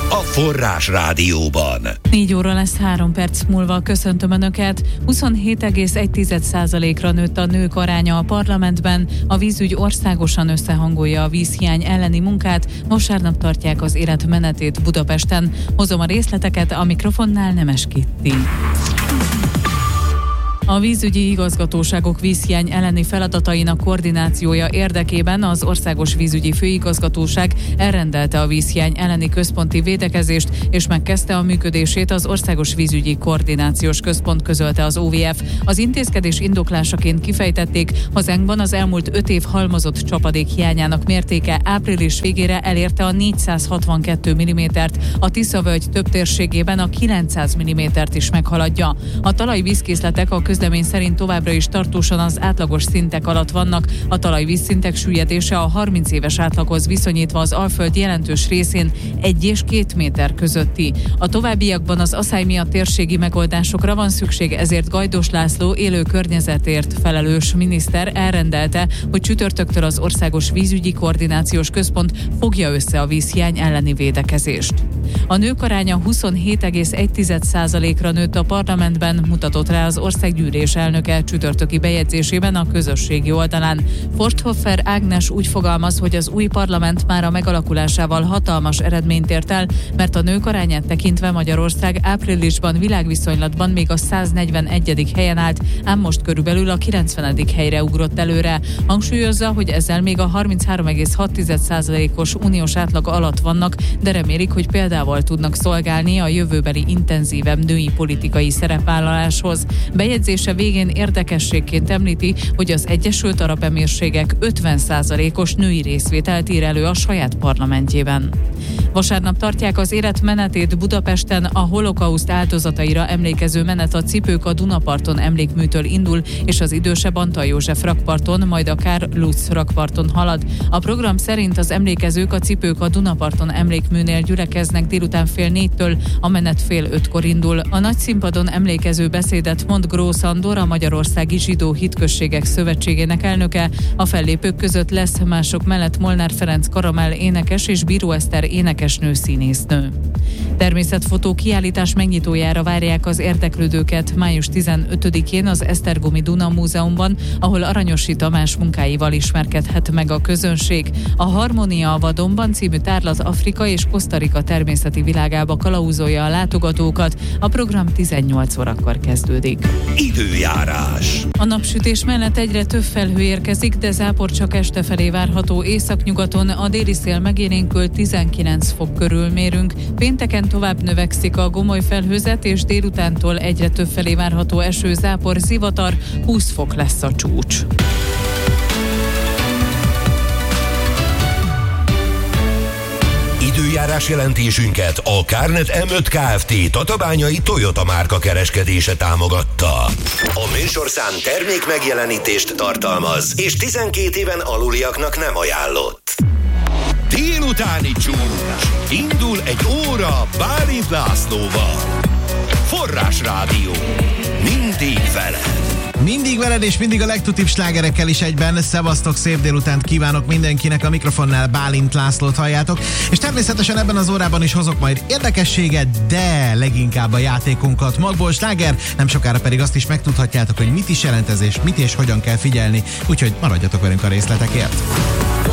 a Forrás Rádióban. 4 óra lesz 3 perc múlva. Köszöntöm Önöket. 27,1%-ra nőtt a nők aránya a parlamentben. A vízügy országosan összehangolja a vízhiány elleni munkát. Vasárnap tartják az életmenetét Budapesten. Hozom a részleteket, a mikrofonnál Nemes Kitti. A vízügyi igazgatóságok vízhiány elleni feladatainak koordinációja érdekében az Országos Vízügyi Főigazgatóság elrendelte a vízhiány elleni központi védekezést, és megkezdte a működését az Országos Vízügyi Koordinációs Központ, közölte az OVF. Az intézkedés indoklásaként kifejtették, hazánkban az elmúlt 5 év halmozott csapadék hiányának mértéke április végére elérte a 462 mm-t, a Tisza-völgy több térségében a 900 mm-t is meghaladja. A talajvízkészletek a közlemény szerint továbbra is tartósan az átlagos szintek alatt vannak. A talajvízszintek süllyedése a 30 éves átlaghoz viszonyítva az Alföld jelentős részén 1 és 2 méter közötti. A továbbiakban az aszály miatt térségi megoldásokra van szükség, ezért Gajdos László élő környezetért felelős miniszter elrendelte, hogy csütörtöktől az Országos Vízügyi Koordinációs Központ fogja össze a vízhiány elleni védekezést. A nők aránya 27,1%-ra nőtt a parlamentben, mutatott rá az országgyűlés elnöke csütörtöki bejegyzésében a közösségi oldalán. Forthoffer Ágnes úgy fogalmaz, hogy az új parlament már a megalakulásával hatalmas eredményt ért el, mert a nők arányát tekintve Magyarország áprilisban világviszonylatban még a 141. helyen állt, ám most körülbelül a 90. helyre ugrott előre. Hangsúlyozza, hogy ezzel még a 33,6%-os uniós átlag alatt vannak, de remélik, hogy példával tudnak szolgálni a jövőbeli intenzívebb női politikai szerepvállaláshoz. Bejegyzése végén érdekességként említi, hogy az Egyesült Arab Emírségek 50%-os női részvételt ír elő a saját parlamentjében. Vasárnap tartják az életmenetét Budapesten, a holokauszt áldozataira emlékező menet a Cipők a Dunaparton emlékműtől indul, és az idősebb Antal József rakparton, majd a Karl Lutz rakparton halad. A program szerint az emlékezők a Cipők a Dunaparton emlékműnél gyülekeznek délután 3:30-től, a menet 4:30-kor indul. A nagy színpadon emlékező beszédet mond Grósz Andor, a Magyarországi Zsidó Hitközségek Szövetségének elnöke. A fellépők között lesz mások mellett Molnár Ferenc Karamell énekes és Bíró Eszter énekesnő, színésznő. Természetfotó kiállítás megnyitójára várják az érdeklődőket május 15-én az Esztergomi Duna Múzeumban, ahol Aranyosi Tamás munkáival ismerkedhet meg a közönség. A Harmónia a vadonban című tárlat Afrika és Kosztarika természeti világába kalauzolja a látogatókat. A program 18 órakor kezdődik. Időjárás. A napsütés mellett egyre több felhő érkezik, de zápor csak este felé várható. Északnyugaton a déli szél megélénkül, 19 fok körül mérünk. Pénteken tovább növekszik a gomoly felhőzet, és délutántól egyre több felé várható eső, zápor, zivatar, 20 fok lesz a csúcs. Időjárás jelentésünket a Kárnet M5 Kft. Tatabányai Toyota márka kereskedése támogatta. A műsorszám termék megjelenítést tartalmaz, és 12 éven aluliaknak nem ajánlott. Délutáni csúcs. Indul egy óra Bálint Lászlóval. Forrás Rádió. Mindig veled. Mindig veled, és mindig a legtutibb slágerekkel is egyben. Szevasztok, szép délutánt kívánok mindenkinek, a mikrofonnál Bálint Lászlót halljátok, és természetesen ebben az órában is hozok majd érdekességet, de leginkább a játékunkat, magból sláger, nem sokára pedig azt is megtudhatjátok, hogy mit is jelent ez, és mit és hogyan kell figyelni, úgyhogy maradjatok velünk a részletekért.